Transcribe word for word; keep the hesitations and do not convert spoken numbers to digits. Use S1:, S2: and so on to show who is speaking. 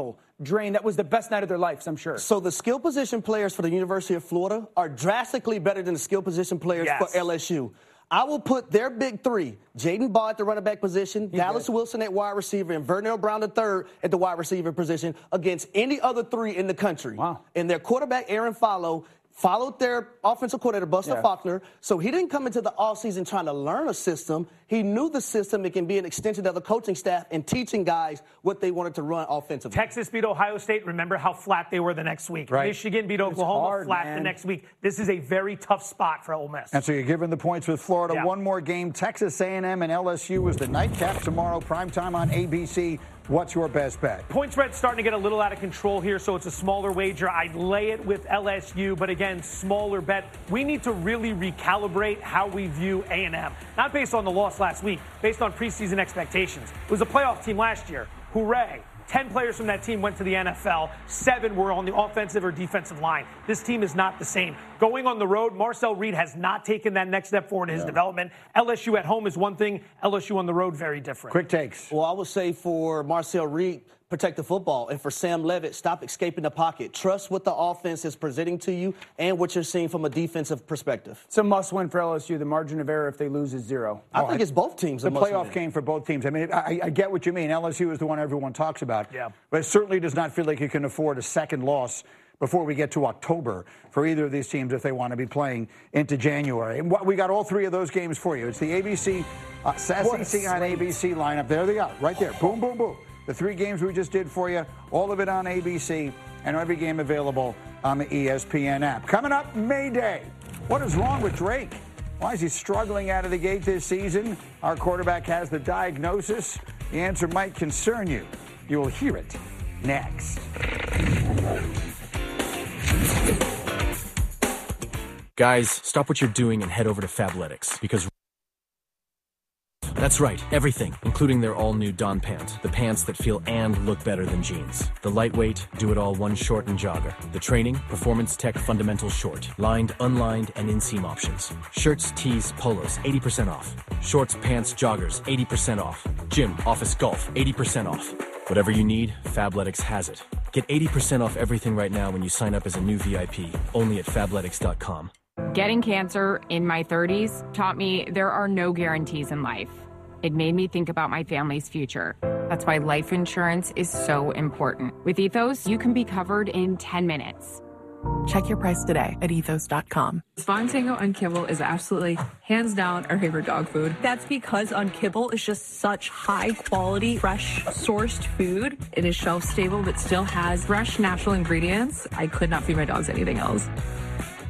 S1: drain. That was the best night of their lives, I'm sure.
S2: So the skill position players for the University of Florida are drastically better than the skill position players
S1: yes.
S2: for L S U. I will put their big three, Jaden Baugh at the running back position, he Dallas did. Wilson at wide receiver, and Vernell Brown the third at the wide receiver position against any other three in the country.
S1: Wow.
S2: And their quarterback, Aaron Follow, followed their offensive coordinator, Buster yeah. Faulkner. So he didn't come into the offseason trying to learn a system. He knew the system. It can be an extension of the coaching staff and teaching guys what they wanted to run offensively.
S3: Texas beat Ohio State. Remember how flat they were the next week.
S4: Right.
S3: Michigan beat Oklahoma
S1: hard,
S3: flat
S1: man.
S3: the next week. This is a very tough spot for Ole Miss.
S4: And so you're giving the points with Florida.
S3: Yeah.
S4: One more game. Texas A and M and L S U is the nightcap tomorrow, primetime on A B C. What's your best bet?
S3: Point spread's starting to get a little out of control here, so it's a smaller wager. I'd lay it with L S U, but again, smaller bet. We need to really recalibrate how we view A and M. Not based on the loss last week, based on preseason expectations. It was a playoff team last year. Hooray. Ten players from that team went to the N F L. Seven were on the offensive or defensive line. This team is not the same. Going on the road, Marcel Reed has not taken that next step forward in his yeah. development. L S U at home is one thing. L S U on the road, very different.
S4: Quick takes.
S2: Well, I would say for Marcel Reed, protect the football. And for Sam Levitt, stop escaping the pocket. Trust what the offense is presenting to you and what you're seeing from a defensive perspective.
S1: It's a must-win for L S U. The margin of error if they lose is zero.
S2: I
S4: oh,
S2: think
S4: I,
S2: it's both teams.
S4: The playoff game for both teams. I mean, I, I get what you mean. L S U is the one everyone talks about.
S3: Yeah.
S4: But it certainly does not feel like you can afford a second loss before we get to October for either of these teams if they want to be playing into January. And what, we got all three of those games for you. It's the A B C, uh, S E C on A B C lineup. There they are, right there. Boom, boom, boom. The three games we just did for you, all of it on A B C, and every game available on the E S P N app. Coming up, May Day. What is wrong with Drake? Why is he struggling out of the gate this season? Our quarterback has the diagnosis. The answer might concern you. You will hear it next.
S5: Guys, stop what you're doing and head over to Fabletics, because that's right, everything, including their all-new Don pant, the pants that feel and look better than jeans. The lightweight, do-it-all one short and jogger. The training, performance tech fundamental short. Lined, unlined, and inseam options. Shirts, tees, polos, eighty percent off. Shorts, pants, joggers, eighty percent off. Gym, office, golf, eighty percent off. Whatever you need, Fabletics has it. Get eighty percent off everything right now when you sign up as a new V I P, only at fabletics dot com.
S6: Getting cancer in my thirties taught me there are no guarantees in life. It made me think about my family's future. That's why life insurance is so important. With Ethos, you can be covered in ten minutes.
S7: Check your price today at ethos dot com.
S8: Spawn Tango on Kibble is absolutely, hands down, our favorite dog food.
S7: That's because on Kibble is just such high quality, fresh, sourced food.
S8: It is shelf stable, but still has fresh, natural ingredients. I could not feed my dogs anything else.